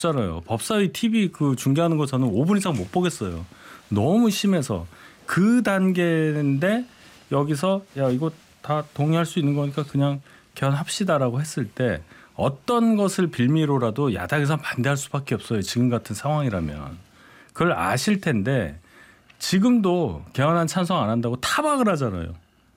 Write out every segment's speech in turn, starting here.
잖아요. 법사위 TV 그 중계하는 거 저는 5분 이상 못 보겠어요. 너무 심해서 그 단계인데 여기서 야 이거 다 동의할 수 있는 거니까 그냥 개헌합시다라고 했을 때 어떤 것을 빌미로라도 야당에서 반대할 수밖에 없어요. 지금 같은 상황이라면. 그걸 아실 텐데 지금도 개헌안 찬성 안 한다고 타박을 하잖아요.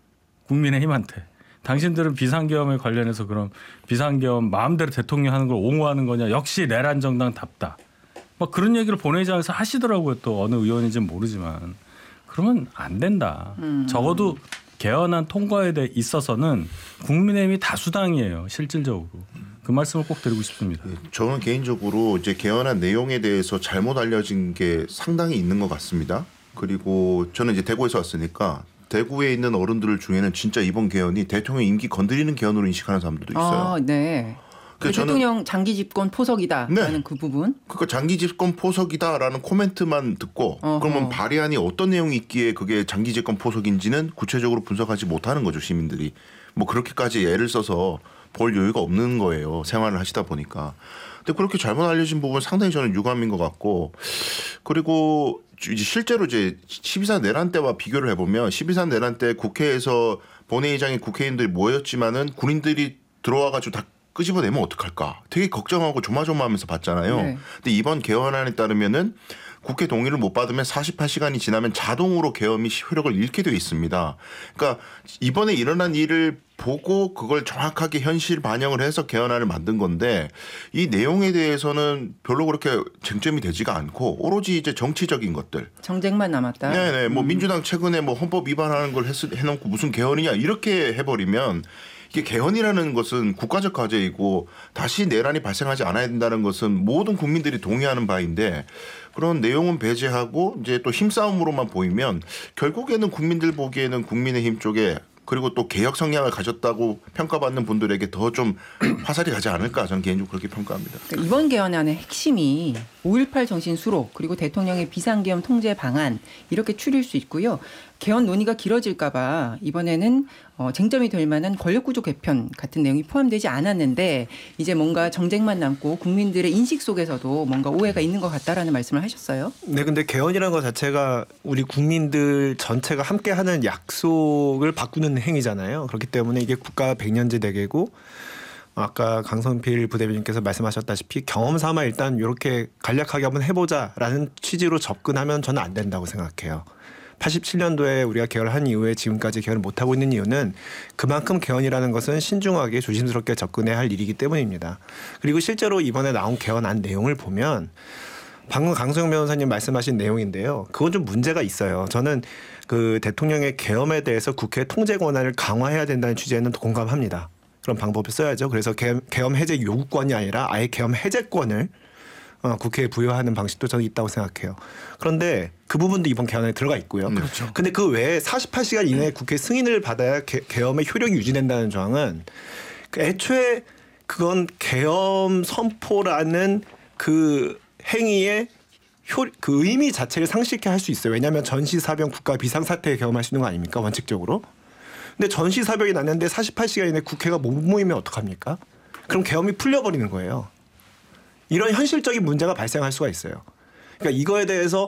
국민의힘한테. 당신들은 비상계엄에 관련해서 그럼 비상계엄 마음대로 대통령 하는 걸 옹호하는 거냐. 역시 내란 정당답다. 막 그런 얘기를 본회의장에서 하시더라고요. 또 어느 의원인지는 모르지만. 그러면 안 된다. 적어도 개헌안 통과에 대해 있어서는 국민의힘이 다수당이에요. 실질적으로. 그 말씀을 꼭 드리고 싶습니다. 저는 개인적으로 이제 개헌안 내용에 대해서 잘못 알려진 게 상당히 있는 것 같습니다. 그리고 저는 이제 대구에서 왔으니까 대구에 있는 어른들 중에는 진짜 이번 개헌이 대통령 임기 건드리는 개헌으로 인식하는 사람들도 있어요. 아, 네. 그 대통령 장기 집권 포석이다라는 네. 그 부분. 그러니까 장기 집권 포석이다라는 코멘트만 듣고 그러면 발의안이 어떤 내용이 있기에 그게 장기 집권 포석인지는 구체적으로 분석하지 못하는 거죠. 시민들이. 뭐 그렇게까지 애를 써서 볼 여유가 없는 거예요. 생활을 하시다 보니까. 근데 그렇게 잘못 알려진 부분 상당히 저는 유감인 것 같고 그리고 이제 실제로 이제 12.4 내란 때와 비교를 해보면 12.4 내란 때 국회에서 본회의장에 국회의원들이 모였지만은 군인들이 들어와가지고 다 끄집어내면 어떡할까 되게 걱정하고 조마조마하면서 봤잖아요. 네. 근데 이번 개헌안에 따르면은 국회 동의를 못 받으면 48시간이 지나면 자동으로 개헌이 효력을 잃게 되어 있습니다. 그러니까 이번에 일어난 일을 보고 그걸 정확하게 현실 반영을 해서 개헌안을 만든 건데 이 내용에 대해서는 별로 그렇게 쟁점이 되지가 않고 오로지 이제 정치적인 것들. 정쟁만 남았다. 네네. 뭐 민주당 최근에 뭐 헌법 위반하는 걸 해놓고 무슨 개헌이냐 이렇게 해버리면 이게 개헌이라는 것은 국가적 과제이고 다시 내란이 발생하지 않아야 된다는 것은 모든 국민들이 동의하는 바인데 그런 내용은 배제하고 이제 또 힘싸움으로만 보이면 결국에는 국민들 보기에는 국민의힘 쪽에 그리고 또 개혁 성향을 가졌다고 평가받는 분들에게 더 좀 화살이 가지 않을까 저는 개인적으로 그렇게 평가합니다. 그러니까 이번 개헌안의 핵심이 5.18 정신 수록 그리고 대통령의 비상계엄 통제 방안 이렇게 추릴 수 있고요. 개헌 논의가 길어질까 봐 이번에는 쟁점이 될 만한 권력구조 개편 같은 내용이 포함되지 않았는데 이제 뭔가 정쟁만 남고 국민들의 인식 속에서도 뭔가 오해가 있는 것 같다라는 말씀을 하셨어요. 네, 근데 개헌이라는 것 자체가 우리 국민들 전체가 함께하는 약속을 바꾸는 행위잖아요. 그렇기 때문에 이게 국가 100년제 대계고 아까 강성필 부대변인께서 말씀하셨다시피 경험 삼아 일단 이렇게 간략하게 한번 해보자라는 취지로 접근하면 저는 안 된다고 생각해요. 87년도에 우리가 개헌한 이후에 지금까지 개헌을 못하고 있는 이유는 그만큼 개헌이라는 것은 신중하게 조심스럽게 접근해야 할 일이기 때문입니다. 그리고 실제로 이번에 나온 개헌안 내용을 보면 방금 강소영 변호사님 말씀하신 내용인데요. 그건 좀 문제가 있어요. 저는 그 대통령의 계엄에 대해서 국회 통제 권한을 강화해야 된다는 취지에는 공감합니다. 그런 방법을 써야죠. 그래서 계엄 해제 요구권이 아니라 아예 계엄 해제권을 국회에 부여하는 방식도 저는 있다고 생각해요. 그런데 그 부분도 이번 개헌에 들어가 있고요. 그렇죠. 근데 그 외에 48시간 이내에 국회 승인을 받아야 계엄의 효력이 유지된다는 조항은 애초에 그건 계엄 선포라는 그 행위의 그 의미 자체를 상실케 할 수 있어요. 왜냐하면 전시사병 국가 비상사태에 계엄할 수 있는 거 아닙니까? 원칙적으로. 근데 전시사병이 났는데 48시간 이내 국회가 못 모이면 어떡합니까? 그럼 계엄이 풀려버리는 거예요. 이런 현실적인 문제가 발생할 수가 있어요. 그러니까 이거에 대해서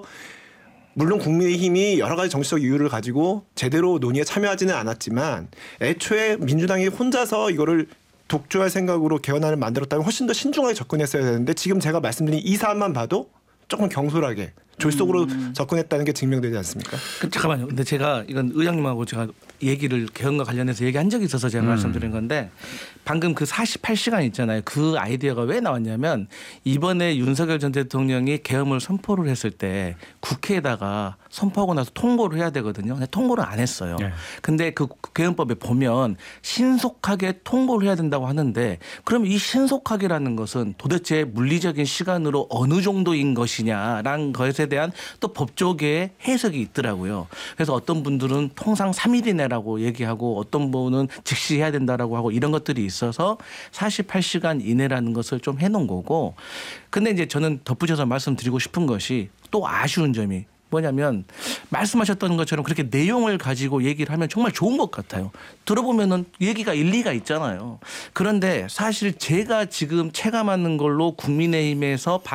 물론 국민의힘이 여러 가지 정치적 이유를 가지고 제대로 논의에 참여하지는 않았지만 애초에 민주당이 혼자서 이거를 독주할 생각으로 개헌안을 만들었다면 훨씬 더 신중하게 접근했어야 되는데 지금 제가 말씀드린 이 사안만 봐도 조금 경솔하게 졸속으로 접근했다는 게 증명되지 않습니까? 잠깐만요. 근데 제가 이건 의장님하고 제가 얘기를 개헌과 관련해서 얘기한 적이 있어서 제가 말씀드린 건데 방금 그 48시간 있잖아요. 그 아이디어가 왜 나왔냐면 이번에 윤석열 전 대통령이 계엄을 선포를 했을 때 국회에다가 선포하고 나서 통보를 해야 되거든요. 근데 통보를 안 했어요. 네. 근데 그 계엄법에 보면 신속하게 통보를 해야 된다고 하는데 그럼 이 신속하게라는 것은 도대체 물리적인 시간으로 어느 정도인 것이냐라는 것에 대한 또 법조계의 해석이 있더라고요. 그래서 어떤 분들은 통상 3일 이내라고 얘기하고 어떤 분은 즉시 해야 된다라고 하고 이런 것들이 있어서 48시간 이내라는 것을 좀 해놓은 거고 근데 이제 저는 덧붙여서 말씀드리고 싶은 것이 또 아쉬운 점이 뭐냐면 말씀하셨던 것처럼 그렇게 내용을 가지고 얘기를 하면 정말 좋은 것 같아요. 들어보면은 얘기가 일리가 있잖아요. 그런데 사실 제가 지금 체감하는 걸로 국민의힘에서